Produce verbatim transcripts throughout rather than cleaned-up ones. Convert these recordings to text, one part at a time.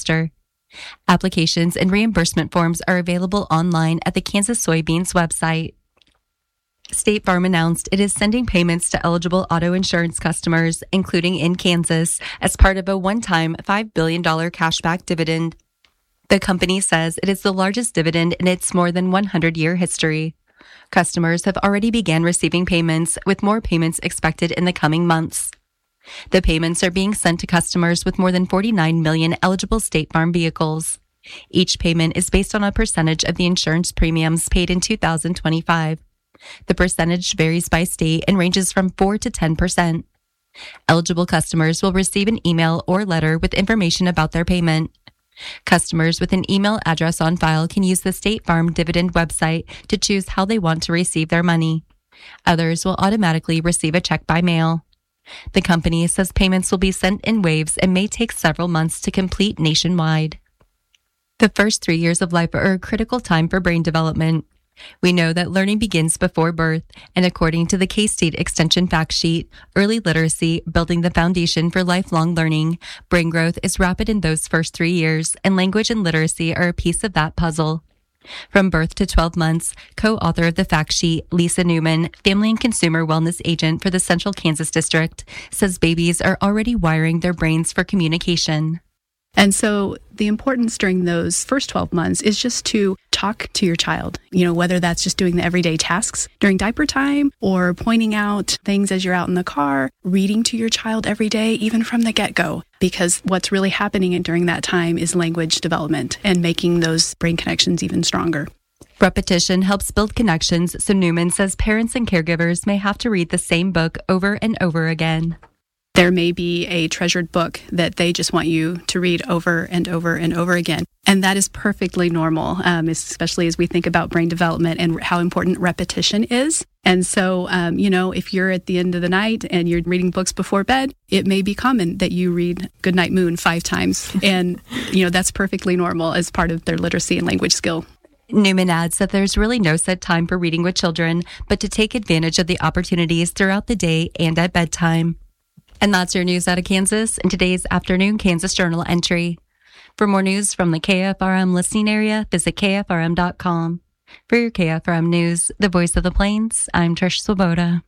faster. Applications and reimbursement forms are available online at the Kansas Soybeans website. State Farm announced it is sending payments to eligible auto insurance customers, including in Kansas, as part of a one-time five billion dollars cashback dividend. The company says it is the largest dividend in its more than one hundred year history. Customers have already begun receiving payments, with more payments expected in the coming months. The payments are being sent to customers with more than forty-nine million eligible State Farm vehicles. Each payment is based on a percentage of the insurance premiums paid in two thousand twenty-five. The percentage varies by state and ranges from four to ten percent. Eligible customers will receive an email or letter with information about their payment. Customers with an email address on file can use the State Farm Dividend website to choose how they want to receive their money. Others will automatically receive a check by mail. The company says payments will be sent in waves and may take several months to complete nationwide. The first three years of life are a critical time for brain development. We know that learning begins before birth, and according to the K-State Extension Fact Sheet, early literacy, building the foundation for lifelong learning, brain growth is rapid in those first three years, and language and literacy are a piece of that puzzle. From birth to twelve months, co-author of the fact sheet, Lisa Newman, Family and Consumer Wellness Agent for the Central Kansas District, says babies are already wiring their brains for communication. And so the importance during those first twelve months is just to talk to your child, you know, whether that's just doing the everyday tasks during diaper time or pointing out things as you're out in the car, reading to your child every day, even from the get-go, because what's really happening during that time is language development and making those brain connections even stronger. Repetition helps build connections, so Newman says parents and caregivers may have to read the same book over and over again. There may be a treasured book that they just want you to read over and over and over again. And that is perfectly normal, um, especially as we think about brain development and how important repetition is. And so, um, you know, if you're at the end of the night and you're reading books before bed, it may be common that you read Goodnight Moon five times. And, you know, that's perfectly normal as part of their literacy and language skill. Newman adds that there's really no set time for reading with children, but to take advantage of the opportunities throughout the day and at bedtime. And that's your news out of Kansas in today's afternoon Kansas Journal entry. For more news from the K F R M listening area, visit K F R M dot com. For your K F R M News, the voice of the Plains, I'm Trish Swoboda.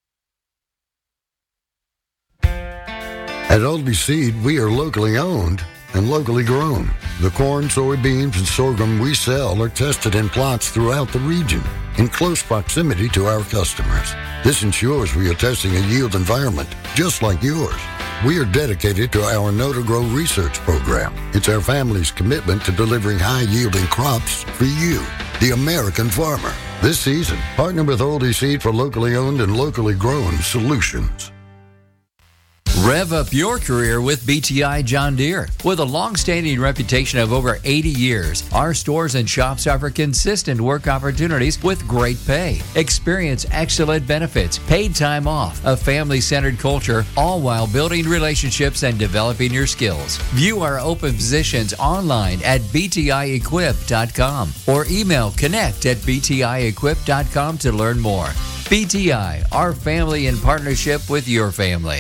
At Aldi Seed, we are locally owned and locally grown. The corn, soybeans, and sorghum we sell are tested in plots throughout the region in close proximity to our customers. This ensures we are testing a yield environment just like yours. We are dedicated to our Know to Grow research program. It's our family's commitment to delivering high-yielding crops for you, the American farmer. This season, partner with Aldi Seed for locally owned and locally grown solutions. Rev up your career with B T I John Deere. With a long-standing reputation of over eighty years, our stores and shops offer consistent work opportunities with great pay. Experience excellent benefits, paid time off, a family-centered culture, all while building relationships and developing your skills. View our open positions online at b t i equip dot com or email connect at b t i equip dot com to learn more. B T I, our family in partnership with your family.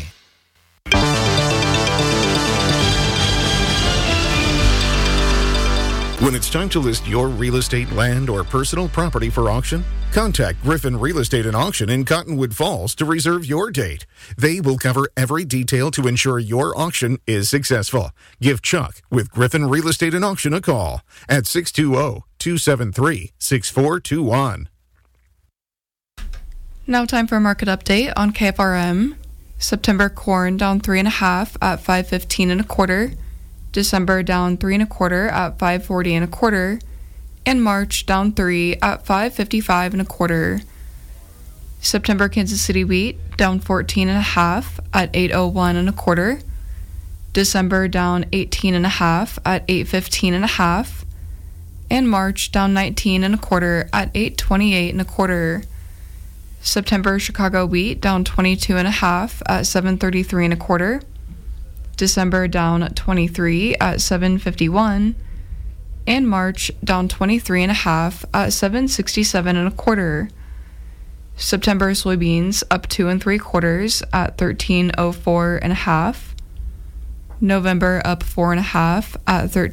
When it's time to list your real estate, land, or personal property for auction, contact Griffin Real Estate and Auction in Cottonwood Falls to reserve your date. They will cover every detail to ensure your auction is successful. Give Chuck with Griffin Real Estate and Auction a call at six two zero, two seven three, six four two one. Now time for a market update on K F R M. September corn down three and a half at five fifteen and a quarter. December down three and a quarter at five forty and a quarter, and March down three at five fifty-five and a quarter. September Kansas City wheat down fourteen and a half at eight oh one and a quarter. December down eighteen and a half at eight fifteen and a half, and March down nineteen and a quarter at eight twenty-eight and a quarter. September Chicago wheat down twenty-two and a half at seven thirty-three and a quarter. December down twenty-three at seven fifty-one, and March down twenty-three and a half at seven sixty-seven and a quarter. September soybeans up two and three quarters at thirteen oh four and a half. November up four and a half at thirteen